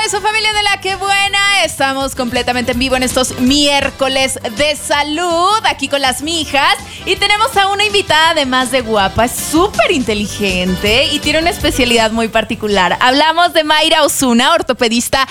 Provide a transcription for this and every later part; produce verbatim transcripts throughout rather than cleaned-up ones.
eso, familia de La Que Buena. Estamos completamente en vivo en estos miércoles de salud, aquí con las mijas. Y tenemos a una invitada además de guapa, es súper inteligente y tiene una especialidad muy particular. Hablamos de Mayra Osuna, ortopedista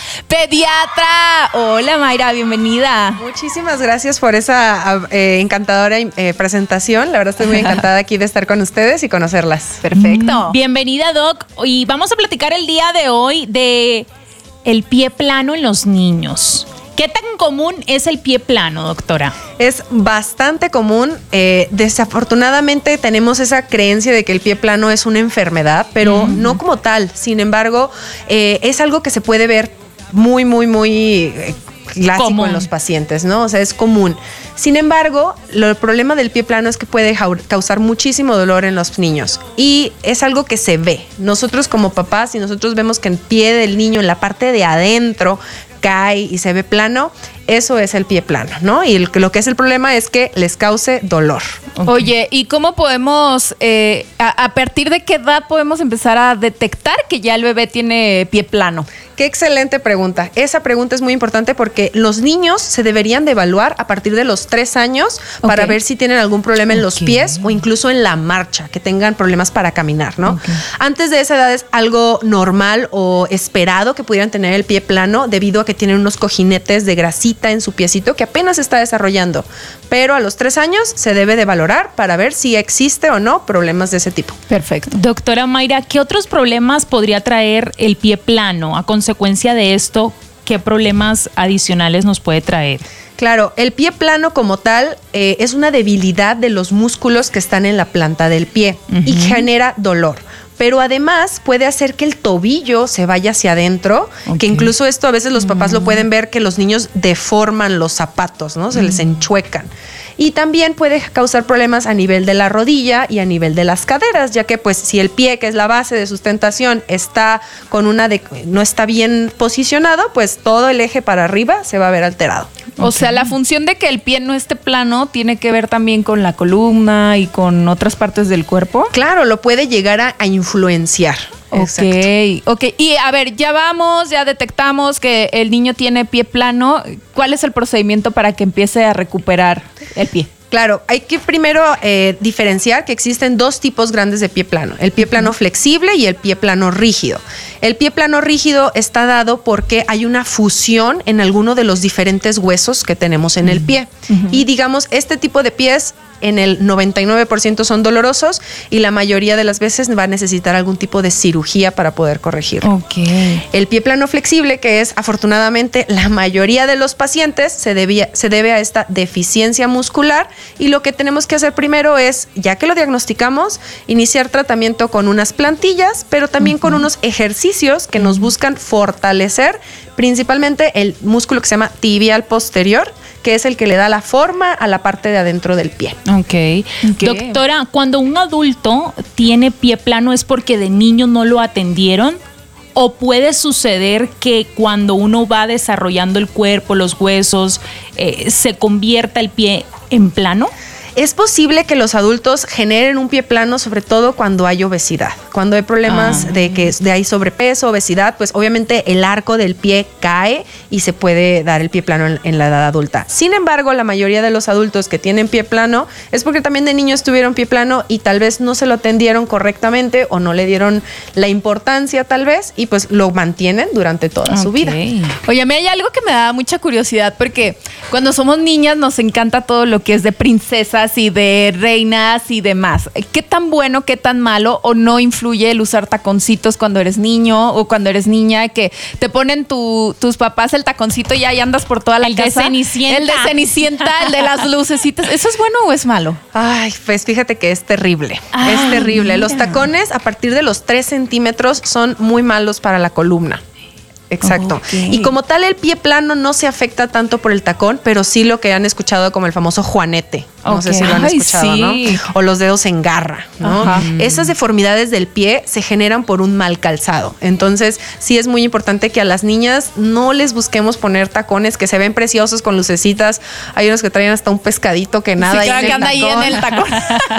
pediatra. Hola Mayra, bienvenida. Muchísimas gracias por esa eh, encantadora eh, presentación. La verdad estoy muy encantada aquí de estar con ustedes y conocerlas. Perfecto. Mm, bienvenida, Doc. Y vamos a platicar el día de hoy de el pie plano en los niños. ¿Qué tan común es el pie plano, doctora? Es bastante común. Eh, desafortunadamente tenemos esa creencia de que el pie plano es una enfermedad, pero mm. no como tal. Sin embargo, eh, es algo que se puede ver muy, muy, muy eh, clásico común en los pacientes, ¿no? O sea, es común. Sin embargo, lo, el problema del pie plano es que puede causar muchísimo dolor en los niños y es algo que se ve. Nosotros como papás, si nosotros vemos que el pie del niño en la parte de adentro cae y se ve plano, eso es el pie plano, ¿no? Y el, lo que es el problema es que les cause dolor. Okay. Oye, ¿y cómo podemos, eh, a, a partir de qué edad podemos empezar a detectar que ya el bebé tiene pie plano? Qué excelente pregunta. Esa pregunta es muy importante porque los niños se deberían de evaluar a partir de los tres años okay. para ver si tienen algún problema en okay. los pies o incluso en la marcha, que tengan problemas para caminar, ¿no? Okay. Antes de esa edad es algo normal o esperado que pudieran tener el pie plano debido a que tienen unos cojinetes de grasita en su piecito que apenas se está desarrollando. Pero a los tres años se debe de valorar para ver si existe o no problemas de ese tipo. Perfecto. Doctora Mayra, ¿qué otros problemas podría traer el pie plano? A consecuencia de esto, ¿qué problemas adicionales nos puede traer? Claro, el pie plano como tal eh, es una debilidad de los músculos que están en la planta del pie uh-huh. y genera dolor. Pero además puede hacer que el tobillo se vaya hacia adentro, okay. que incluso esto a veces los papás mm. lo pueden ver que los niños deforman los zapatos, ¿no? Se mm. les enchuecan. Y también puede causar problemas a nivel de la rodilla y a nivel de las caderas, ya que pues si el pie, que es la base de sustentación, está con una de, no está bien posicionado, pues todo el eje para arriba se va a ver alterado. O okay. sea, la función de que el pie no esté plano tiene que ver también con la columna y con otras partes del cuerpo. Claro, lo puede llegar a, a influenciar. Ok, Exacto. ok. Y a ver, ya vamos, ya detectamos que el niño tiene pie plano. ¿Cuál es el procedimiento para que empiece a recuperar el pie? Claro, hay que primero eh, diferenciar que existen dos tipos grandes de pie plano, el pie plano flexible y el pie plano rígido. El pie plano rígido está dado porque hay una fusión en alguno de los diferentes huesos que tenemos en el pie. Uh-huh. Y digamos, este tipo de pies en el noventa y nueve por ciento son dolorosos y la mayoría de las veces va a necesitar algún tipo de cirugía para poder corregirlo. Okay. El pie plano flexible, que es afortunadamente la mayoría de los pacientes, se, debía, se debe a esta deficiencia muscular y lo que tenemos que hacer primero es, ya que lo diagnosticamos, iniciar tratamiento con unas plantillas, pero también uh-huh. con unos ejercicios que uh-huh. nos buscan fortalecer principalmente el músculo que se llama tibial posterior, que es el que le da la forma a la parte de adentro del pie. Okay. ok. Doctora, cuando un adulto tiene pie plano, ¿es porque de niño no lo atendieron? ¿O puede suceder que cuando uno va desarrollando el cuerpo, los huesos, eh, se convierta el pie en plano? Es posible que los adultos generen un pie plano, sobre todo cuando hay obesidad. Cuando hay problemas ah. de que de hay sobrepeso, obesidad, pues obviamente el arco del pie cae y se puede dar el pie plano en, en la edad adulta. Sin embargo, la mayoría de los adultos que tienen pie plano es porque también de niños tuvieron pie plano y tal vez no se lo atendieron correctamente o no le dieron la importancia tal vez y pues lo mantienen durante toda okay. su vida. Oye, a mí hay algo que me da mucha curiosidad porque cuando somos niñas nos encanta todo lo que es de princesas y de reinas y demás. ¿Qué tan bueno, qué tan malo o no influye el usar taconcitos cuando eres niño o cuando eres niña? Que te ponen tu, tus papás el taconcito y ahí andas por toda la el casa. El de Cenicienta. El de Cenicienta, el de las lucecitas. ¿Eso es bueno o es malo? Ay, pues fíjate que es terrible. Ay, es terrible. Mira. Los tacones a partir de los tres centímetros son muy malos para la columna. Exacto. Okay. Y como tal, el pie plano no se afecta tanto por el tacón, pero sí lo que han escuchado como el famoso juanete. No okay. sé si lo han Ay, escuchado, sí. ¿no? O los dedos en garra, ¿no? Ajá. Esas deformidades del pie se generan por un mal calzado. Entonces, sí es muy importante que a las niñas no les busquemos poner tacones que se ven preciosos con lucecitas. Hay unos que traen hasta un pescadito que nada sí, ahí, en que el anda ahí en el tacón.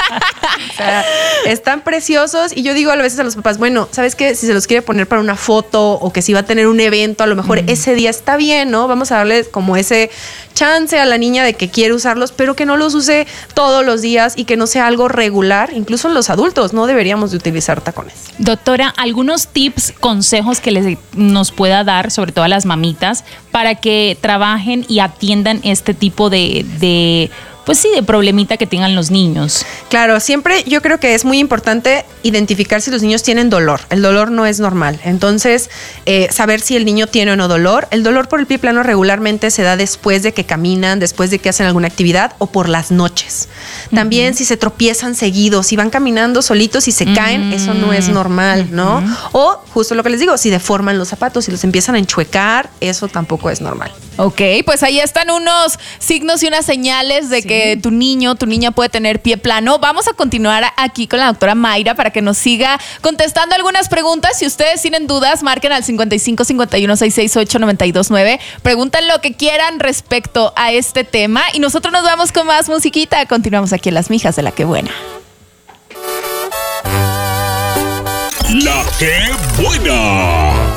O sea, están preciosos y yo digo a veces a los papás, bueno, ¿sabes qué? Si se los quiere poner para una foto o que si va a tener un un evento, a lo mejor mm. ese día está bien, ¿no? Vamos a darle como ese chance a la niña de que quiere usarlos, pero que no los use todos los días y que no sea algo regular. Incluso los adultos no deberíamos de utilizar tacones. Doctora, algunos tips, consejos que les, nos pueda dar, sobre todo a las mamitas, para que trabajen y atiendan este tipo de, de pues sí, de problemita que tengan los niños. Claro, siempre yo creo que es muy importante identificar si los niños tienen dolor. El dolor no es normal. Entonces, eh, saber si el niño tiene o no dolor. El dolor por el pie plano regularmente se da después de que caminan, después de que hacen alguna actividad o por las noches. También uh-huh. si se tropiezan seguidos, si van caminando solitos y se uh-huh. caen, eso no es normal, ¿no? Uh-huh. O, justo lo que les digo, si deforman los zapatos, si los empiezan a enchuecar, eso tampoco es normal. Ok, pues ahí están unos signos y unas señales de sí. que tu niño, tu niña puede tener pie plano. Vamos a continuar aquí con la doctora Mayra para que nos siga contestando algunas preguntas. Si ustedes tienen dudas, marquen al cincuenta y cinco, cincuenta y uno, sesenta y seis ocho, noventa y dos nueve. Pregunten lo que quieran respecto a este tema y nosotros nos vamos con más musiquita. Continuamos aquí en Las Mijas de La Que Buena. La Que Buena.